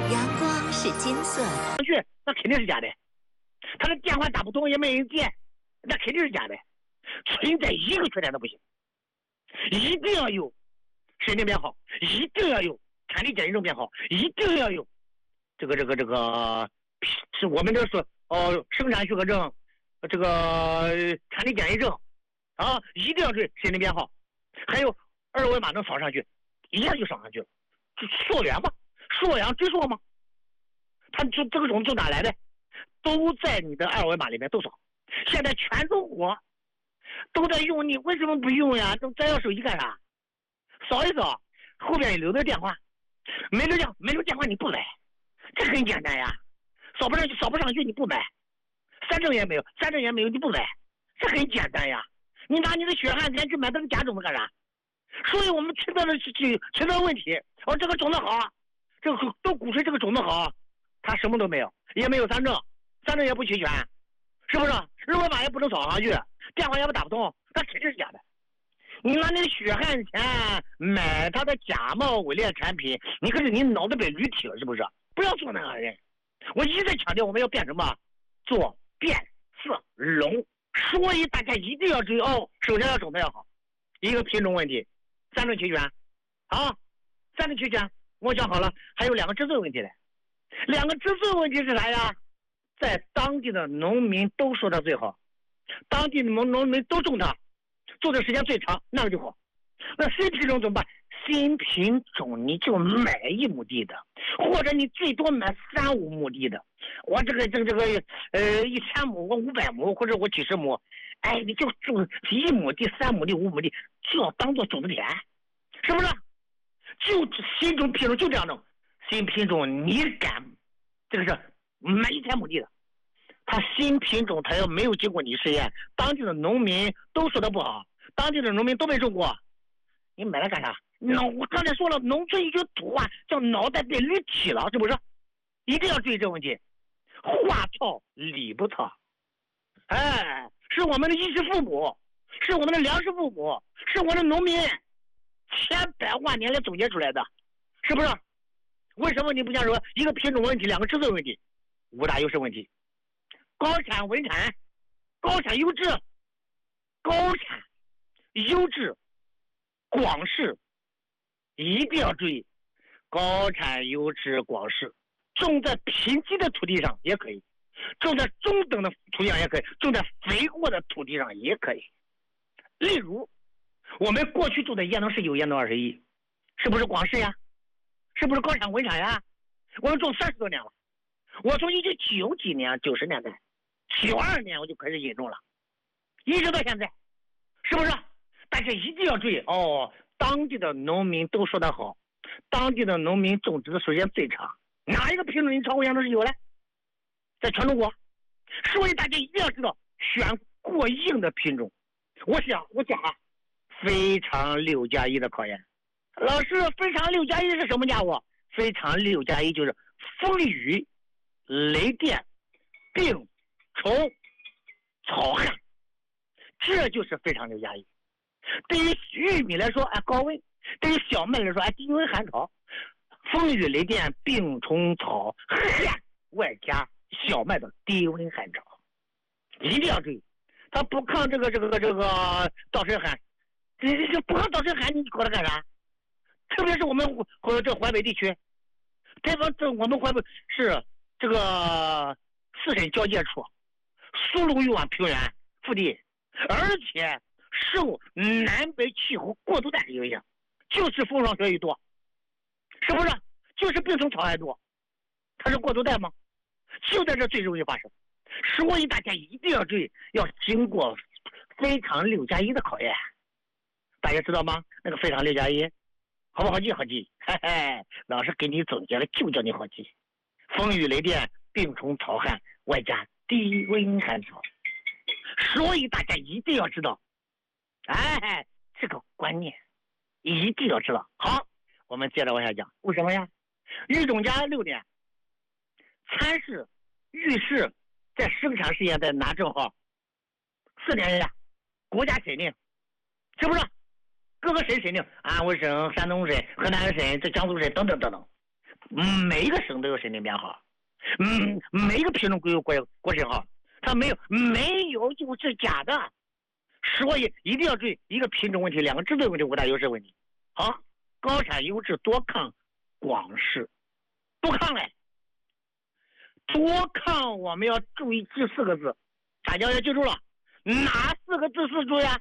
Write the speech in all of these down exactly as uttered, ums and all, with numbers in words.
阳光是金色的， 去那肯定是假的。他的电话打不通，也没人接，那肯定是假的。存在一个缺点都不行，一定要有神经编号，一定要有产地检验证编号，一定要有这个这个这个是我们这说哦生产许可证，这个产地检验证啊，一定要是神经编号，还有二维码能扫上去，一下就扫上去了，溯源嘛，溯源追溯嘛，他就这个种从哪来的？都在你的二维码里面都扫。现在全中国都在用，你为什么不用呀？都再要手机干啥？扫一扫，后边留的电话，没留电没留电话你不买，这很简单呀。扫不上去扫不上去你不买，三证也没有，三证也没有你不买，这很简单呀。你拿你的血汗钱去买这个假种子干啥？所以我们存在的存在问题，哦，这个种子好，这个都鼓吹这个种子好，他什么都没有，也没有三证，三证也不齐全，是不是？二维码也不能扫上去，电话也不打不通，那肯定是假的。你拿你的血汗钱买他的假冒伪劣产品，你可是你脑子被驴踢了，是不是？不要做那个人。我一再强调，我们要变什么？做变色龙。所以大家一定要注意哦，首先要种子要好，一个品种问题，三证齐全，啊，三证齐全，我讲好了，还有两个知罪问题嘞。两个知罪问题是啥呀？在当地的农民都说它最好，当地的农农民都种它，做的时间最长，那个就好。那新品种怎么办？新品种你就买一亩地的，或者你最多买三五亩地的。我这个这个这个呃一千亩，我五百亩，或者我几十亩，哎，你就种一亩地、三亩地、五亩地，就要当做种子田，是不是？就新种品种就这样弄，新品种你敢，这个是买一千亩地的，它新品种它要没有经过你试验，当地的农民都说它不好，当地的农民都没种过，你买来干啥？脑我刚才说了，农村一句土话叫脑袋被驴踢了，是不是？一定要注意这个问题。话糙理不糙，哎，是我们的衣食父母，是我们的粮食父母，是我们的农民千百万年来总结出来的，是不是？为什么你不想说一个品种问题，两个知识问题，五大优势问题？高产稳产，高产优质，高产优质广式，一定要注意，高产优质广式，种在贫瘠的土地上也可以，种在中等的土地上也可以，种在肥沃的土地上也可以。例如我们过去种的烟农十九、烟农二十一，是不是广式呀？是不是高产稳产呀？我们种三十多年了，我从一九九几年九十年代九二年我就开始引种了，一直到现在，是不是？但是一定要注意哦，当地的农民都说得好，当地的农民种植的时间最长，哪一个品种你超过烟农十九呢？在全中国。所以大家一定要知道选过硬的品种。我想我讲啊，非常六加一的考验。老师，非常六加一是什么家伙？非常六加一就是风雨、雷电、病、虫、草旱，这就是非常六加一。对于玉米来说，哎，高温；对于小麦来说，哎，低温寒潮。风雨雷电、病虫草旱，外加小麦的低温寒潮，一定要注意。它不抗这个这个这个倒春寒，这这不抗倒春寒，你搞它干啥？特别是我们或这淮北地区，这个这我们淮北是这个四省交界处，苏鲁豫皖平原腹地，而且受南北气候过渡带的影响，就是风霜雪雨多，是不是？就是病虫草害多，它是过渡带吗？就在这最容易发生。所以大家一定要注意，要经过非常六加一的考验。大家知道吗？那个非常六加一好不好记？好记，嘿嘿，老师给你总结了，就叫你好记。风雨雷电、病虫草旱，外加低温寒潮。所以大家一定要知道，哎，这个观念一定要知道。好，我们接着往下讲。为什么呀？育种家六年，参试、预试在生产试验在拿证号，四年呀，国家审定，是不是？各个省审定，安徽省、山东省、河南省、这江苏省等等等等， 嗯，每一个省都有神经编号，嗯，每一个品种都有国国审号，它没有没有就是假的。所以一定要注意一个品种问题，两个制作问题，五大优势问题。好，高产优质多抗广式，多抗嘞，多抗我们要注意这四个字，大家要记住了，哪四个字是注意啊？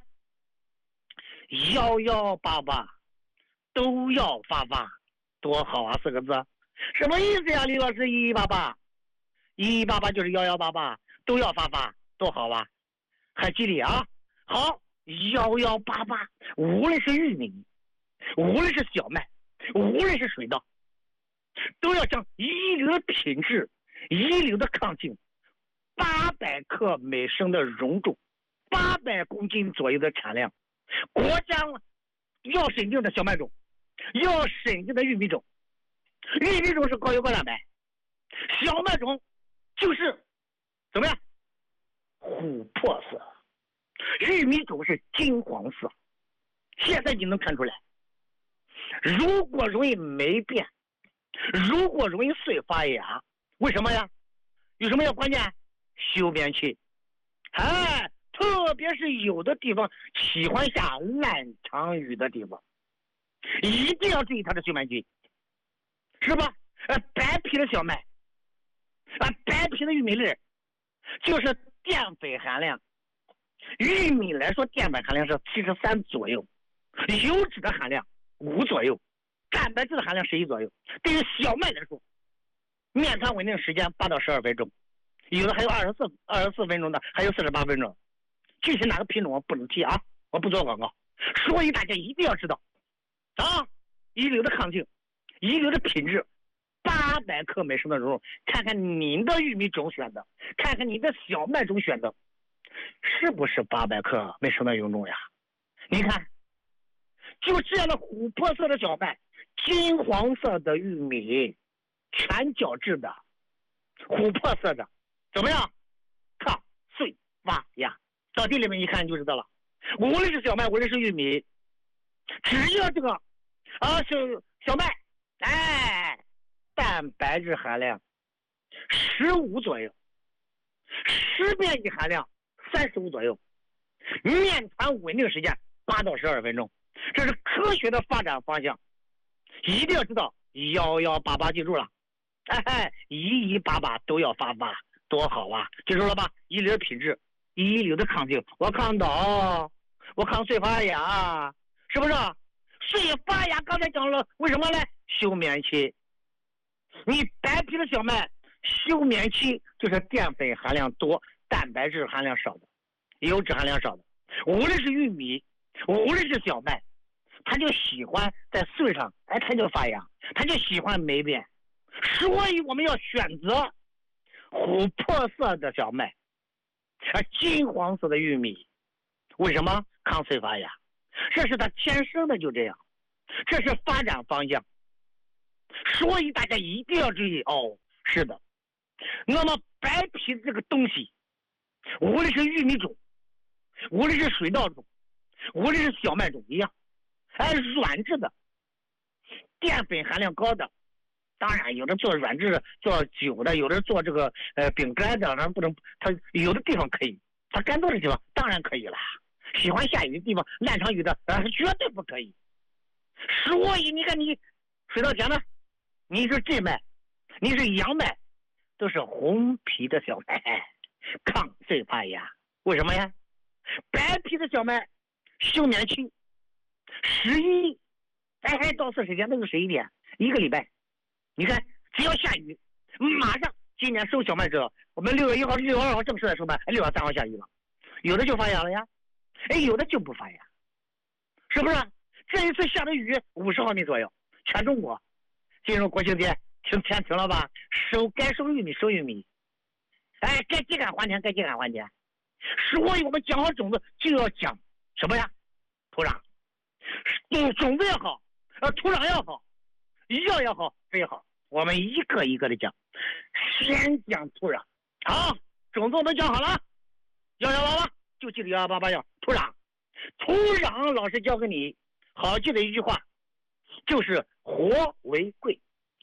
幺幺八八都要发发，多好啊！四个字什么意思呀？李老师，一一八八，一一八八就是幺幺八八都要发发，多好啊！还记得啊？好，幺幺八八，无论是玉米，无论是小麦，无论是水稻，都要将一流的品质、一流的抗性，八百克每升的容重，八百公斤左右的产量。国家要审定的小麦种，要审定的玉米种，玉米种是高油高蛋白，小麦种就是怎么样？琥珀色。玉米种是金黄色，现在你能看出来。如果容易霉变，如果容易碎发芽，为什么呀？有什么要关键？休眠期。哎，特别是有的地方喜欢下烂场雨的地方，一定要注意它的休眠期，是吧？呃，白皮的小麦，啊，白皮的玉米粒，就是淀粉含量。玉米来说，淀粉含量是七十三左右，油脂的含量五左右，蛋白质的含量十一左右。对于小麦来说，面团稳定时间八到十二分钟，有的还有二十四二十四分钟的，还有四十八分钟。具体哪个品种我不能提啊，我不做广告。所以大家一定要知道啊，一流的抗性，一流的品质，八百克每升的容，看看您的玉米种选的，看看您的小麦种选的。是不是八百克每升的容重呀？你看，就这样的琥珀色的小麦，金黄色的玉米，全角质的，琥珀色的，怎么样？抗碎发芽。到地里面一看就知道了。无论是小麦，无论是玉米，只要这个啊小小麦，哎，蛋白质含量十五左右，湿变异含量三十五左右，面团稳定时间八到十二分钟，这是科学的发展方向，一定要知道幺幺八八，记住了，哎，一一八八都要发发，多好啊！记住了吧？一流的品质，一流的抗性，我抗倒，我抗碎发芽，是不是？碎发芽刚才讲了，为什么呢？休眠期。你白皮的小麦，休眠期就是淀粉含量多，蛋白质含量少的，油脂含量少的。无论是玉米，无论是小麦，它就喜欢在穗上，哎，它就发芽，它就喜欢霉变。所以我们要选择琥珀色的小麦，啊，金黄色的玉米。为什么？抗碎发芽，这是它天生的就这样，这是发展方向。所以大家一定要注意哦。是的，那么白皮这个东西，无论是玉米种，无论是水稻种，无论是小麦种一样，哎，软质的，淀粉含量高的，当然有的做软质做酒的，有的做这个呃饼干的，那不能，它有的地方可以，它干燥的地方当然可以了。喜欢下雨的地方，烂场雨的，呃，绝对不可以。所以你看，你水稻田呢，你是这麦，你是洋麦，都是红皮的小麦，抗碎发芽。为什么呀？白皮的小麦休眠期十一，哎，到四十天，那个十一天，一个礼拜。你看，只要下雨，马上今年收小麦之后，我们六月一号、六月二号正式来收麦，六月三号下雨了，有的就发芽了呀，哎，有的就不发芽，是不是？这一次下的雨五十毫米左右，全中国进入国庆节，停天停了吧？收该收玉米收玉米，哎，该秸秆还田该秸秆还田。所以我们讲好种子就要讲什么呀？土壤，种种子要好，呃，土壤要好，药要好，肥好。我们一个一个的讲，先讲土壤。好，种子我们讲好了，幺幺八八就记得幺幺八八要土壤。土壤老师教给你好记的一句话，就是活为贵，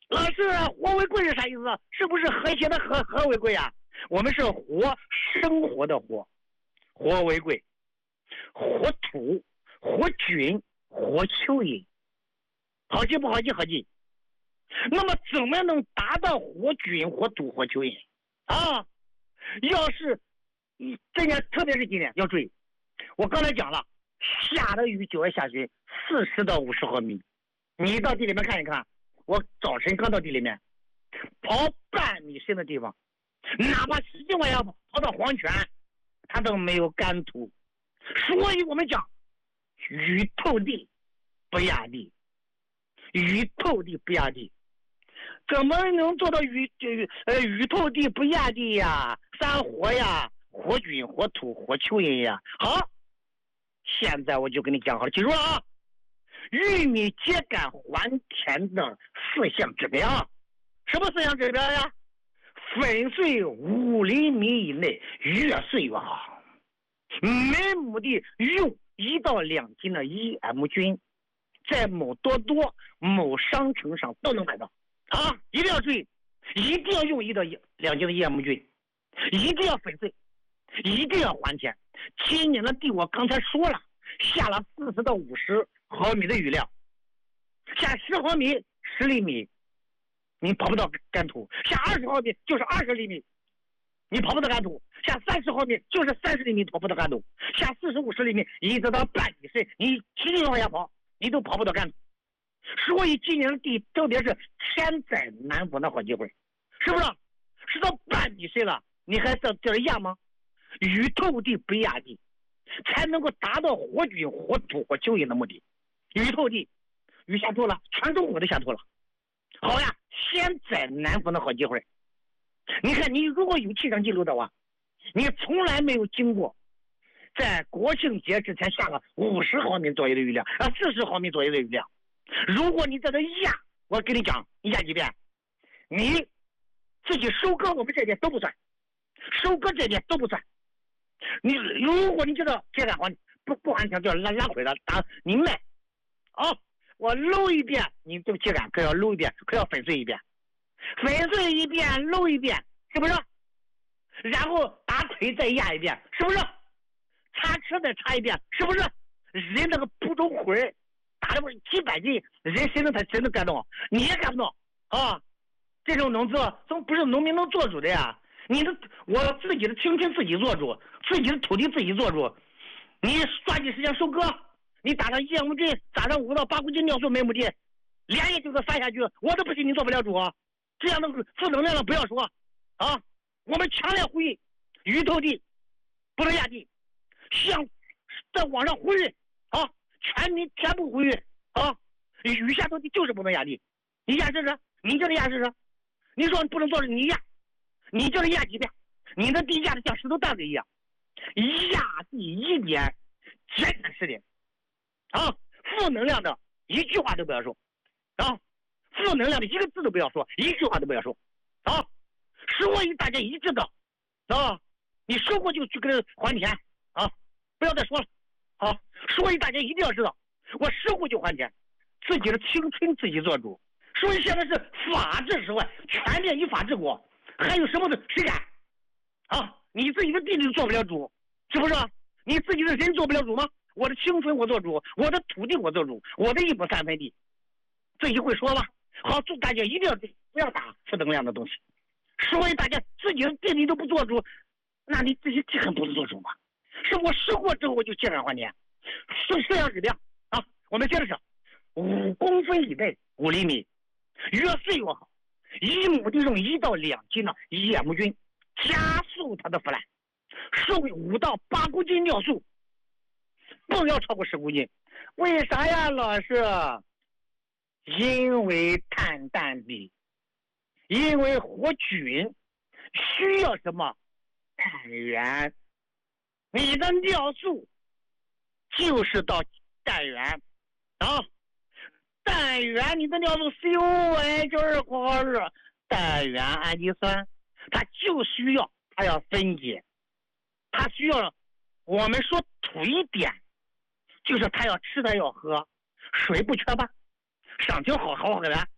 老师，活为贵是啥意思？是不是和谐的和和为贵啊？我们是活生活的活，活为贵，活土，活菌，活蚯蚓，好记不好记？好记。那么怎么能达到活菌、活土、活蚯蚓啊？要是今年，特别是今年要注意，我刚才讲了，下的雨就要下雪四十到五十毫米。你到地里面看一看，我早晨刚到地里面，跑半米深的地方，哪怕使劲往下跑到黄泉，它都没有干土。所以我们讲，雨透地不压地，雨透地不压地。怎么能做到雨呃雨透地不压地呀？三活呀，活菌、活土、活蚯蚓呀。好，现在我就跟你讲好了，记住了啊！玉米秸秆还田的四项指标，什么四项指标呀？粉碎五厘米以内，越碎越好。每亩地用一到两斤的 E M 菌，在某多多、某商城上都能买到。啊，一定要注意，一定要用一到两斤的 E M 菌，一定要粉碎，一定要还田。今年的地我刚才说了，下了四十到五十毫米的雨量，下十毫米十厘米，你跑不到干土；下二十毫米就是二十厘米，你跑不到干土；下三十毫米就是三十厘米，跑不到干土；下四十五十厘米一直到半米深，你继续往下跑，你都跑不到干土。所以今年的地，特别是天灾难逢的好机会，是不是？是到半米深了，你还在这儿压吗？雨透地不压地，才能够达到活菌、活土、活蚯蚓的目的。雨透地，雨下透了，全中国都下透了。好呀，天灾难逢的好机会。你看，你如果有气象记录的话，你从来没有经过在国庆节之前下了五十毫米左右的雨量，啊，四十毫米左右的雨量。如果你在这压，我跟你讲，你压几遍，你自己收割我们这边都不算，收割这边都不算。你如果你觉得秸秆还不不还田，就要拉拉回来打你卖，啊，我搂一遍，你这个秸秆可要搂一遍，可要粉碎一遍，粉碎一遍，搂一遍，是不是？然后打腿再压一遍，是不是？擦车再擦一遍，是不是？人那个不中魂。打了几百斤，人谁能他谁能干动？你也干不动啊！这种农作怎么不是农民能做主的呀？你的我自己的青春自己做主，自己的土地自己做主。你抓紧时间收割，你打上叶木菌，打上五到八公斤尿素每亩地，连夜就给发下去，我都不信你做不了主啊！这样的负能量的不要说啊！我们强烈呼吁，雨透地不能压地，向在网上呼吁啊！全民全部呼吁啊！雨下透地就是不能压地，你压试试，你叫他压试试。你说你不能做，你压，你叫他压几遍，你的地压的像石头蛋子一样，压地一点简单实点啊！负能量的一句话都不要说啊！负能量的一个字都不要说，一句话都不要说啊！所以大家一知道啊，你收过就去跟他还田啊，不要再说了。好，所以大家一定要知道，我收过就还钱，自己的青春自己做主。所以现在是法治时代，全面依法治国，还有什么的谁敢啊？你自己的地都做不了主，是不是？你自己的人做不了主吗？我的青春我做主，我的土地我做主，我的一亩三分地，自己会说吧？好，祝大家一定要不要打负能量的东西。所以大家自己的地你都不做主，那你自己这很不是做主吗？是我收过之后我就秸秆还田，是这样指标啊。我们接着说，五公分以内五厘米，越碎越好。一亩地用一到两斤的E M菌，加速它的腐烂。授五到八公斤尿素，不要超过十公斤。为啥呀，老师？因为碳氮比，因为活菌需要什么氮源。你的尿素就是到氮源啊，氮源，你的尿素 C O N 就是括号是氮源氨基酸，它就需要它要分解，它需要我们说土一点，就是它要吃它要喝，水不缺吧？上条好好喝的，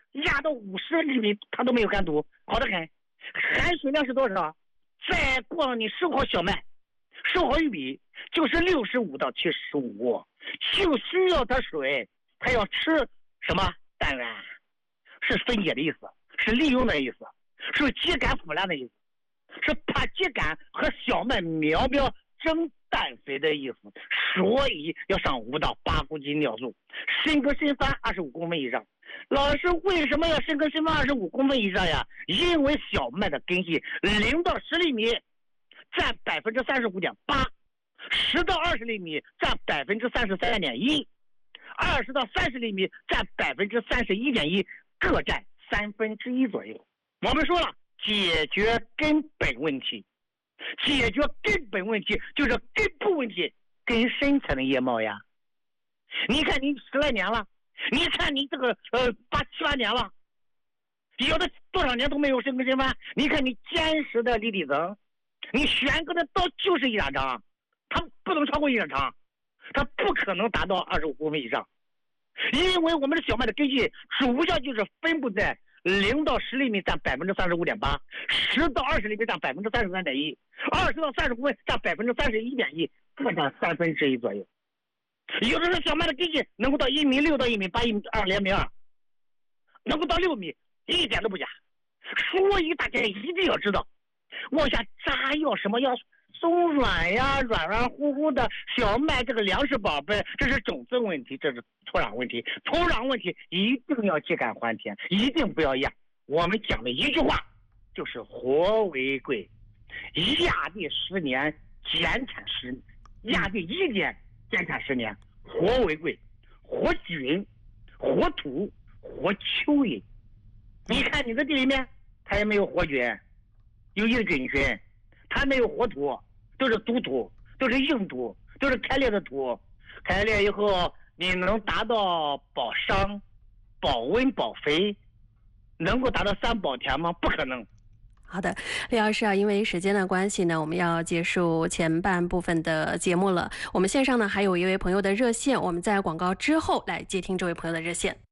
压到五十厘米它都没有干堵，好得很。含水量是多少？再过你收好小麦，收好玉米，就是六十五到七十五，就需要它水，它要吃什么？当然是分解的意思，是利用的意思，是秸秆腐烂的意思，是怕秸秆和小麦苗苗争氮肥的意思，所以要上五到八公斤尿素，深耕深翻二十五公分以上。老师为什么要深耕深翻二十五公分以上呀？因为小麦的根系零到十厘米占百分之三十五点八，十到二十厘米占百分之三十三点一，二十到三十厘米占百分之三十一点一，各占三分之一左右。我们说了，解决根本问题，解决根本问题就是根部问题，根深才能叶茂呀。你看你十来年了，你看你这个呃八七八年了，有的多少年都没有深耕深翻。你看你坚实的离底层，你选购的刀就是一两张，它不能超过一两张，它不可能达到二十五公分以上，因为我们的小麦的根系主要就是分布在零到十厘米占百分之三十五点八，十到二十厘米占百分之三十三点一，二十到三十公分占百分之三十一点一，各占三分之一左右。有的是小麦的根系能够到一米六到一米八、一米二、两米二，能够到六米，一点都不假。所以大家一定要知道，往下扎要什么？要松软呀，软软乎乎的小麦，这个粮食宝贝，这是种子问题，这是土壤问题。土壤问题一定要秸秆还田，一定不要压。我们讲的一句话就是活为贵，压地十年，减产十年，压地一年，减产十年，活为贵，活菌，活土，活蚯蚓。你看你的地里面，它也没有活菌，有硬菌群，它没有活土，都是毒土，都是硬土，都是开裂的土。开裂以后，你能达到保墒、保温、保肥，能够达到三保田吗？不可能。 好的，李老师啊，因为时间的关系呢，我们要结束前半部分的节目了。我们线上呢还有一位朋友的热线，我们在广告之后来接听这位朋友的热线。